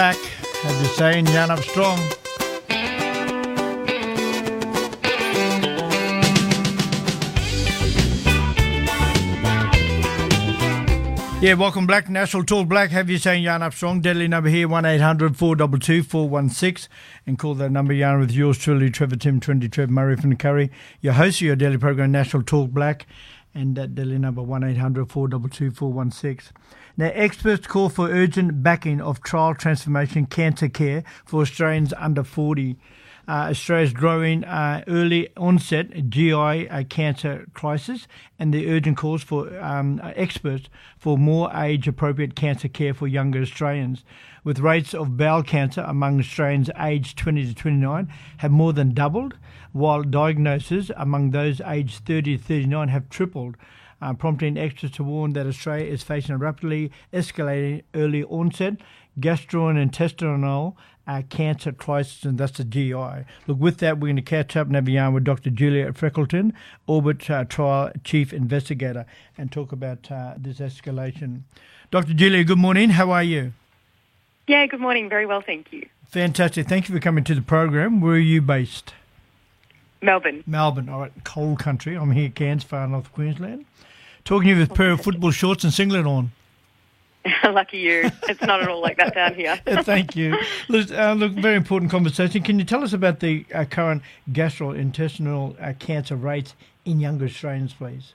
Back, as you say, in Jan Armstrong. Yeah, welcome back. National Talk Black. Have you saying Jan Armstrong? Deadly number here, 1-800-422-416. And call that number, Jan, with yours truly, Trevor Tim, 20 Trev Murray from the Curry. Your host of your daily program, National Talk Black. And that deadly number, 1-800-422-416. Now, experts call for urgent backing of trial transformation cancer care for Australians under 40. Australia's growing early onset GI cancer crisis and the urgent calls for experts for more age-appropriate cancer care for younger Australians, with rates of bowel cancer among Australians aged 20 to 29 have more than doubled, while diagnoses among those aged 30 to 39 have tripled, prompting experts to warn that Australia is facing a rapidly escalating early onset gastrointestinal cancer crisis, and that's the GI. Look, with that, we're going to catch up and have a yarn with Dr. Julia Freckleton, Orbit Trial Chief Investigator, and talk about this escalation. Dr. Julia, good morning. How are you? Yeah, good morning. Very well, thank you. Fantastic. Thank you for coming to the program. Where are you based? Melbourne. Melbourne. All right, cold country. I'm here, Cairns, far north Queensland. Talking to you with a pair of football shorts and singlet on. Lucky you. It's not at all like that down here. Thank you. Look, very important conversation. Can you tell us about the current gastrointestinal cancer rates in younger Australians, please?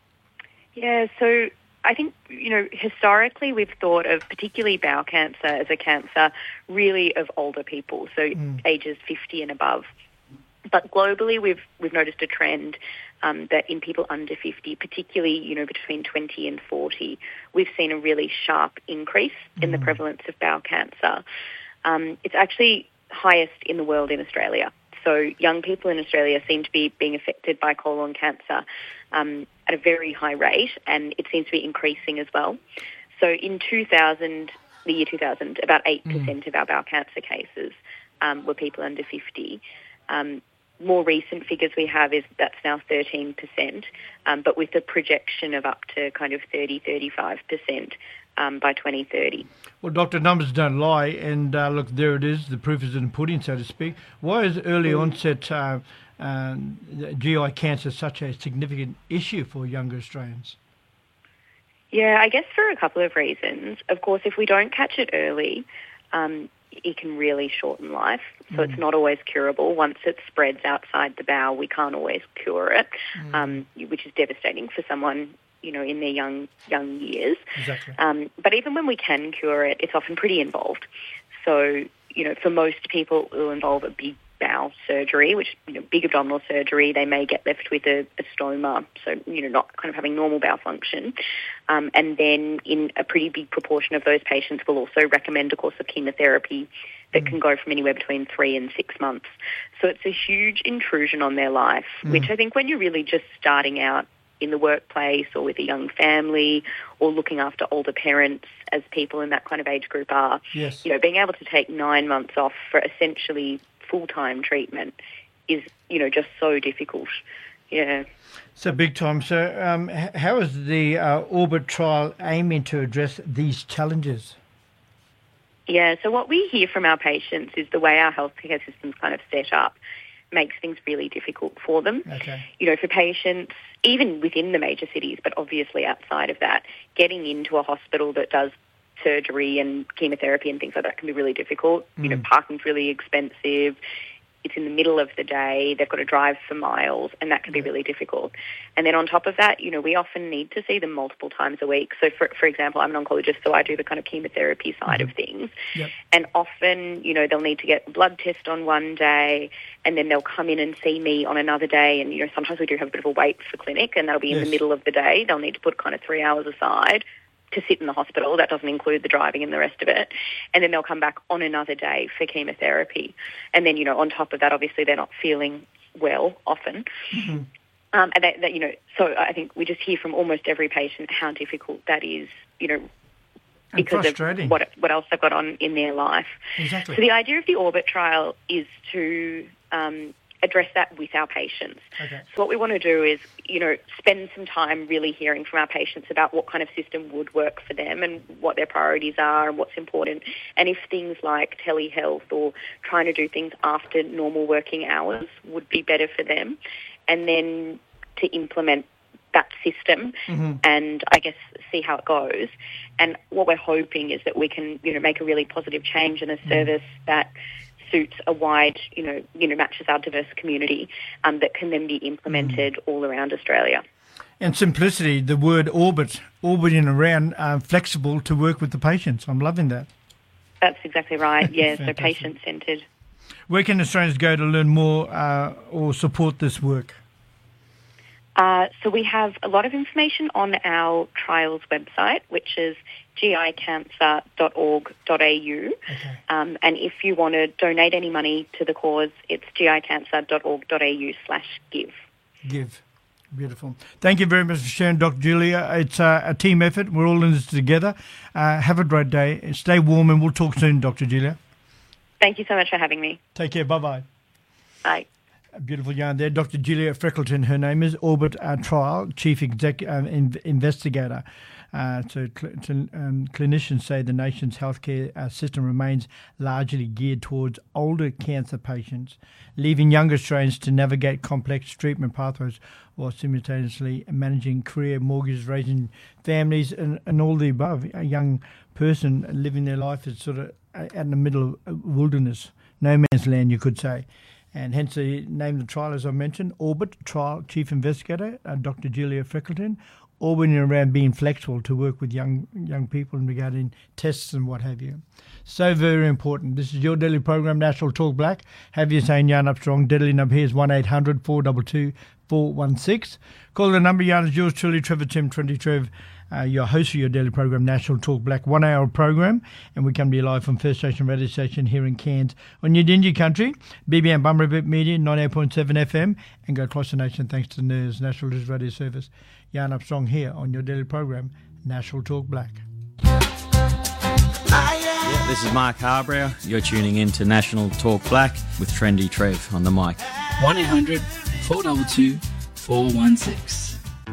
Yeah, so I think, historically we've thought of particularly bowel cancer as a cancer really of older people, so ages 50 and above. But globally, we've noticed a trend that in people under 50, particularly, between 20 and 40, we've seen a really sharp increase in the prevalence of bowel cancer. It's actually highest in the world in Australia. So young people in Australia seem to be being affected by colon cancer at a very high rate, and it seems to be increasing as well. So in the year 2000, about 8% of our bowel cancer cases were people under 50. More recent figures we have is that's now 13%, but with a projection of up to kind of 30-35% by 2030. Well, doctor, numbers don't lie, and look, there it is. The proof is in the pudding, so to speak. Why is early onset GI cancer such a significant issue for younger Australians? Yeah, I guess for a couple of reasons. Of course, if we don't catch it early, it can really shorten life. So it's not always curable. Once it spreads outside the bowel, we can't always cure it, which is devastating for someone, in their young years. Exactly. But even when we can cure it, it's often pretty involved. So, for most people, it will involve a big bowel surgery, which, big abdominal surgery. They may get left with a stoma, so, not kind of having normal bowel function. And then in a pretty big proportion of those patients, we'll also recommend a course of chemotherapy that can go from anywhere between 3 and 6 months. So it's a huge intrusion on their life, which I think when you're really just starting out in the workplace or with a young family or looking after older parents, as people in that kind of age group are, yes, being able to take 9 months off for essentially full-time treatment is, just so difficult. Yeah. So big time. So how is the Orbit trial aiming to address these challenges? Yeah, so what we hear from our patients is the way our healthcare system's kind of set up makes things really difficult for them. Okay. For patients, even within the major cities, but obviously outside of that, getting into a hospital that does surgery and chemotherapy and things like that can be really difficult. Parking's really expensive. It's in the middle of the day. They've got to drive for miles, and that can be really difficult. And then on top of that, we often need to see them multiple times a week. So, for example, I'm an oncologist, so I do the kind of chemotherapy side of things. Yep. And often, they'll need to get a blood test on one day, and then they'll come in and see me on another day. And, sometimes we do have a bit of a wait for clinic, and that'll be in the middle of the day. They'll need to put kind of 3 hours aside to sit in the hospital. That doesn't include the driving and the rest of it. And then they'll come back on another day for chemotherapy. And then, on top of that, obviously they're not feeling well often. And so I think we just hear from almost every patient how difficult that is, because of what else they've got on in their life. Exactly. So the idea of the Orbit trial is to address that with our patients. Okay. So what we want to do is, spend some time really hearing from our patients about what kind of system would work for them and what their priorities are and what's important. And if things like telehealth or trying to do things after normal working hours would be better for them, and then to implement that system and I guess see how it goes. And what we're hoping is that we can, make a really positive change in a service that suits a wide, matches our diverse community, that can then be implemented all around Australia. And simplicity, the word orbiting around, flexible to work with the patients. I'm loving that. That's exactly right, yeah, so patient-centred. Where can Australians go to learn more or support this work? So we have a lot of information on our trials website, which is gicancer.org.au. Okay. And if you want to donate any money to the cause, it's gicancer.org.au/give. Give. Beautiful. Thank you very much for sharing, Dr. Julia. It's a team effort. We're all in this together. Have a great day. Stay warm, and we'll talk soon, Dr. Julia. Thank you so much for having me. Take care. Bye-bye. Bye. A beautiful yarn there. Dr. Julia Freckleton, her name is, Orbit Trial Chief Investigator. Clinicians say the nation's healthcare system remains largely geared towards older cancer patients, leaving younger Australians to navigate complex treatment pathways while simultaneously managing career, mortgages, raising families, and all the above. A young person living their life is sort of out in the middle of wilderness, no man's land, you could say. And hence the name of the trial, as I mentioned, Orbit Trial Chief Investigator, Dr. Julia Freckleton, orbiting around being flexible to work with young people regarding tests and what have you. So very important. This is your daily program, National Talk Black. Have you saying Yarn Up Strong. Deadly number here is 1800 422 416. Call the number. Yarn is yours truly, Trevor Tim 20 Trev. Your host of your daily program, National Talk Black, 1 hour program, and we come to you live from First Station Radio Station here in Cairns on your Dingy Country, BBM Bumribit Media, 98.7 FM, and go across the nation thanks to NERS, National News Radio Service. Yarn Up Strong here on your daily program, National Talk Black. Yeah, this is Mark Harbrow. You're tuning in to National Talk Black with Trendy Trev on the mic. 1-800-422-416.